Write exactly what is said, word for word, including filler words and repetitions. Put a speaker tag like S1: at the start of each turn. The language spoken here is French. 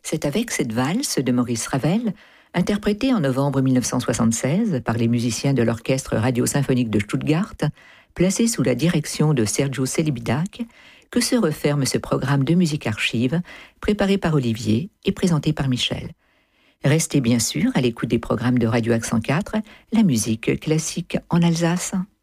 S1: C'est avec cette valse de Maurice Ravel, interprétée en novembre mille neuf cent soixante-seize par les musiciens de l'Orchestre radio-symphonique de Stuttgart, placé sous la direction de Sergiu Celibidache, que se referme ce programme de musique archive, préparé par Olivier et présenté par Michel. Restez bien sûr à l'écoute des programmes de Radio Accent quatre, la musique classique en Alsace.